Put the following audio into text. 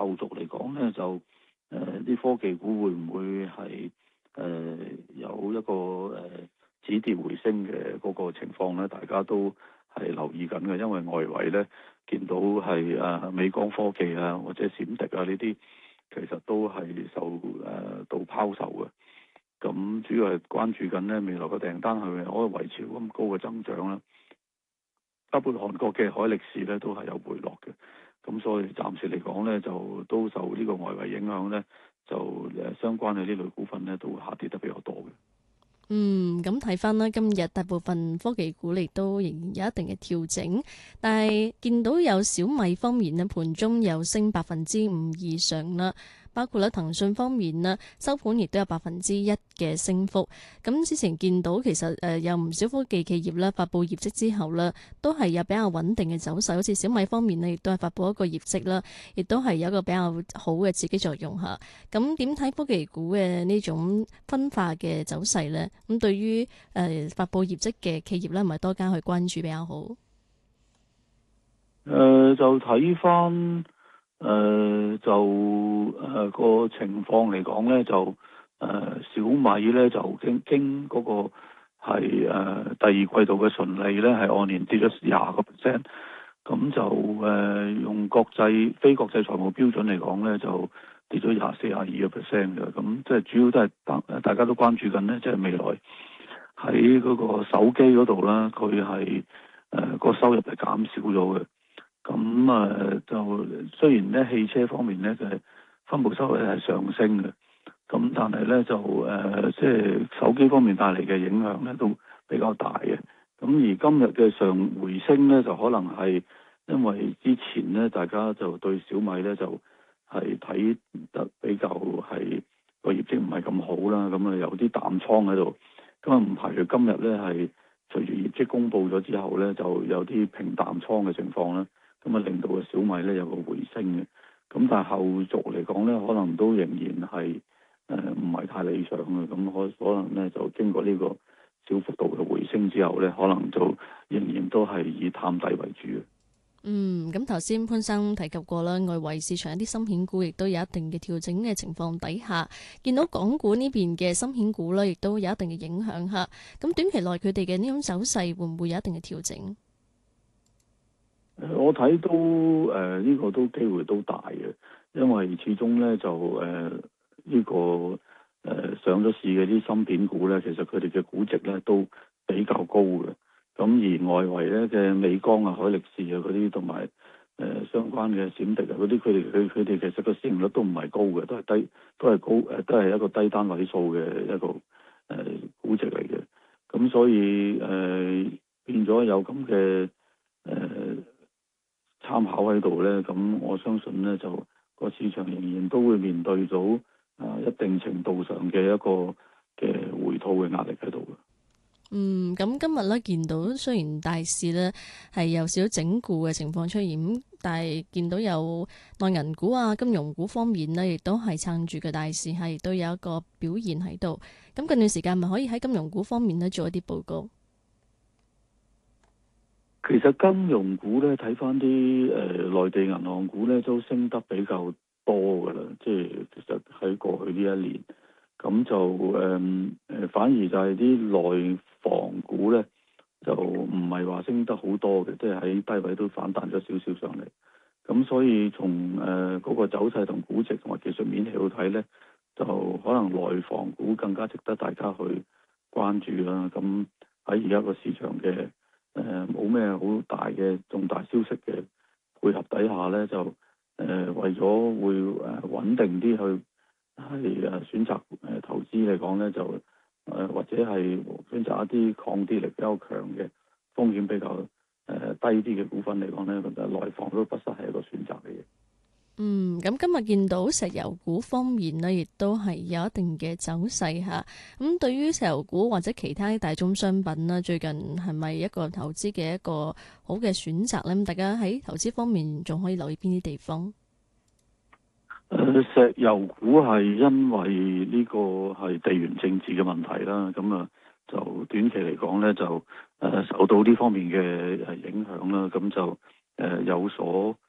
後續嚟講咧，就啲科技股會唔會係有一個止跌回升嘅嗰個情況咧？大家都係留意緊嘅，因為外圍咧見到係美光科技啊或者閃迪啊呢啲，其實都係受到拋售嘅。咁主要係關注緊咧未來嘅訂單係咪可以維持咁高嘅增長啦。包括韓國嘅海力士咧都係有回落嘅。咁所以暫時嚟講咧，就都受呢個外圍影響咧，就相關嘅呢類股份咧都會下跌得比較多嘅。 咁睇翻啦，今日大部分科技股亦都仍然有一定嘅調整，但係見到有小米方面咧盤中有升5%以上啦。包括咧騰訊方面啦，收盤亦都有1%嘅升幅。咁之前見到其實有唔少科技企業咧發布業績之後咧，都係有比較穩定嘅走勢。好似小米方面咧，亦都係發布一個業績啦，亦都係有一個比較好嘅刺激作用嚇。咁點睇科技股嘅呢種分化嘅走勢咧？咁對於發布業績嘅企業咧，係咪多加去關注比較好？ 就睇翻。個情況嚟講咧，就小米咧就經嗰個係第二季度嘅純利咧係按年跌咗20%，咁就用非國際財務標準嚟講咧就跌咗22%嘅，咁即係主要都係大家都關注緊咧，即係未來喺嗰個手機嗰度啦，佢係個收入係減少咗嘅。咁就雖然咧汽車方面咧嘅分部收入係上升嘅，咁但係咧就即係手機方面帶嚟嘅影響咧都比較大嘅。咁而今日嘅上回升咧，就可能係因為之前咧大家就對小米咧就係睇得比較係個業績唔係咁好啦，咁有啲淡倉喺度。咁唔排除今日咧係隨住業績公佈咗之後咧，就有啲平淡倉嘅情況啦。咁令到個小米咧有個回升嘅，咁但係後續嚟講咧，可能都仍然係唔係太理想嘅，咁可能咧就經過呢個小幅度嘅回升之後咧，可能就仍然都係以探底為主嘅。 咁頭先潘生提及過啦，外圍市場一啲芯片股亦都有一定嘅調整嘅情況底下，見到港股呢邊嘅芯片股咧，亦都有一定嘅影響嚇。咁短期內佢哋嘅呢種走勢會唔會有一定嘅調整？ 我睇都呢個都機會都大嘅，因為始終咧就呢個上咗市嘅啲芯片股咧，其實佢哋嘅估值咧都比較高嘅。咁而外圍咧嘅美光啊、海力士啊嗰啲，同埋相關嘅閃迪啊嗰啲，佢哋其實個市盈率都唔係高嘅，都係一個低單位數嘅一個估值嚟嘅。咁所以變咗有咁嘅參考喺度呢，咁我相信呢，就個市場仍然都會面對到一定程度上嘅一個嘅回吐嘅壓力喺度嘅。 咁今日咧見到雖然大市咧係有少少整固嘅情況出現，但係見到有內銀股啊、金融股方面呢，亦都係撐住嘅大市，係都有一個表現喺度。咁近段時間咪可以喺金融股方面呢做一啲報告。 其實金融股咧，睇翻啲內地銀行股咧，都升得比較多噶啦。即係其實喺過去呢一年，咁就反而就係啲內房股咧，就唔係話升得好多嘅，即係喺低位都反彈咗少少上嚟。咁所以從嗰個走勢同估值同埋技術面嚟到睇咧，就可能內房股更加值得大家去關注啦。咁喺而家個市場嘅冇咩好大嘅重大消息嘅配合底下呢，就為咗會穩定啲去係選擇投資嚟講呢，就或者係選擇一啲抗跌力比較強嘅風險比較低啲嘅股份嚟講呢，咁內房都不失係一個選擇嚟嘅。 咁今日見到石油股方面呢，亦都係有一定嘅走勢嚇。咁對於石油股或者其他大宗商品啦，最近係咪一個投資嘅一個好嘅選擇呢？大家喺投資方面仲可以留意邊啲地方？ 石油股係因為呢個係地緣政治嘅問題啦，咁就短期嚟講呢，就受到呢方面嘅影響啦，咁就有所